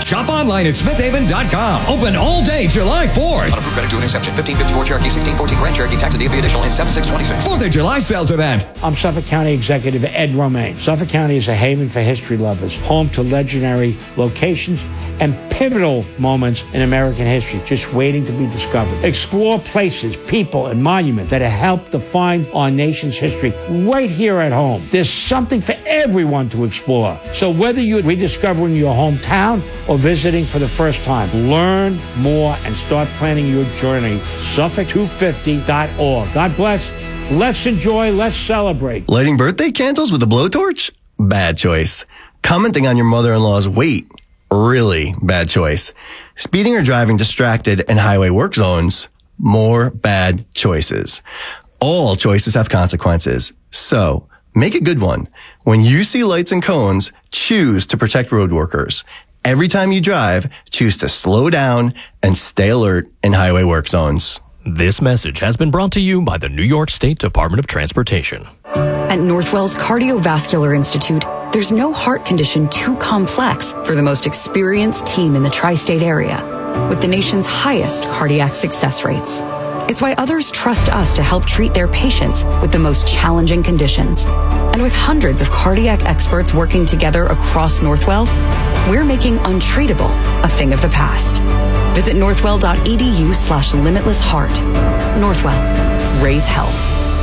Shop online at smithhaven.com. Open all day July 4th. Unapproved credit to an exception. 1554 Cherokee, 1614 Grand Cherokee, tax and DMV additional in 7626. 4th of July sales event. I'm Suffolk County Executive Ed Romaine. Suffolk County is a haven for history lovers, home to legendary locations and pivotal moments in American history just waiting to be discovered. Explore places, people, and monuments that have helped define our nation's history right here at home. There's something for everyone to explore. So whether you're rediscovering your hometown or visiting for the first time, learn more and start planning your journey. Suffolk250.org. God bless. Let's enjoy. Let's celebrate. Lighting birthday candles with a blowtorch? Bad choice. Commenting on your mother-in-law's weight? Really bad choice. Speeding or driving distracted in highway work zones? More bad choices. All choices have consequences. So, make a good one. When you see lights and cones, choose to protect road workers. Every time you drive, choose to slow down and stay alert in highway work zones. This message has been brought to you by the New York State Department of Transportation. At Northwell's Cardiovascular Institute, there's no heart condition too complex for the most experienced team in the tri-state area, with the nation's highest cardiac success rates. It's why others trust us to help treat their patients with the most challenging conditions. And with hundreds of cardiac experts working together across Northwell, we're making untreatable a thing of the past. Visit northwell.edu/limitlessheart. Northwell. Raise health.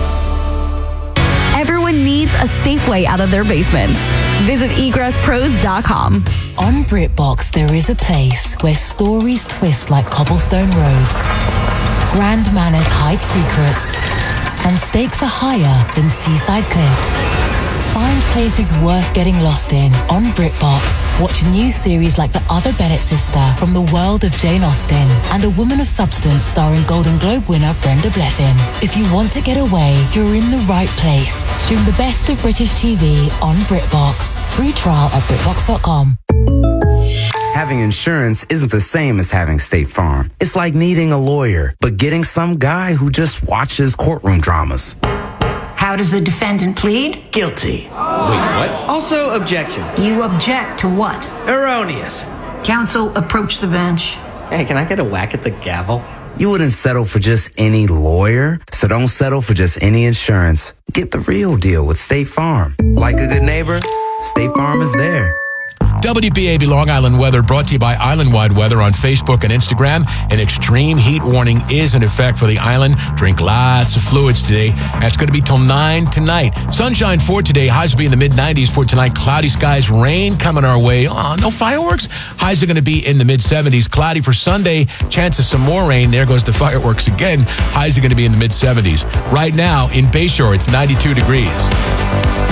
Everyone needs a safe way out of their basements. Visit egresspros.com. On BritBox, there is a place where stories twist like cobblestone roads, grand manners hide secrets, and stakes are higher than seaside cliffs. Find places worth getting lost in on BritBox. Watch new series like The Other Bennett Sister from the world of Jane Austen and A Woman of Substance starring Golden Globe winner Brenda Blethyn. If you want to get away, you're in the right place. Stream the best of British TV on BritBox. Free trial at BritBox.com. Having insurance isn't the same as having State Farm. It's like needing a lawyer, but getting some guy who just watches courtroom dramas. How does the defendant plead? Guilty. Wait, what? Also, objection. You object to what? Erroneous. Counsel, approach the bench. Hey, can I get a whack at the gavel? You wouldn't settle for just any lawyer, so don't settle for just any insurance. Get the real deal with State Farm. Like a good neighbor, State Farm is there. WBAB Long Island weather brought to you by Island-wide Weather on Facebook and Instagram. An extreme heat warning is in effect for the island. Drink lots of fluids today. That's going to be till 9 tonight. Sunshine for today. Highs will be in the mid-90s for tonight. Cloudy skies, rain coming our way. Oh, no fireworks? Highs are going to be in the mid-70s. Cloudy for Sunday. Chance of some more rain. There goes the fireworks again. Highs are going to be in the mid-70s. Right now in Bayshore, it's 92 degrees.